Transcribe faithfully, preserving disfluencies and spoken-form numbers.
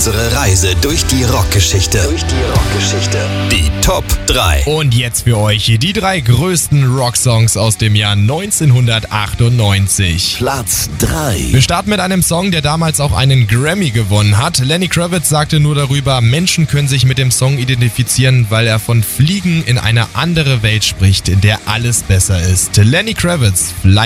Unsere Reise durch die Rockgeschichte. Durch die Rockgeschichte. Die Top drei. Und jetzt für euch die drei größten Rocksongs aus dem Jahr neunzehnhundertachtundneunzig. Platz drei. Wir starten mit einem Song, der damals auch einen Grammy gewonnen hat. Lenny Kravitz sagte nur darüber, Menschen können sich mit dem Song identifizieren, weil er von Fliegen in eine andere Welt spricht, in der alles besser ist. Lenny Kravitz, Fly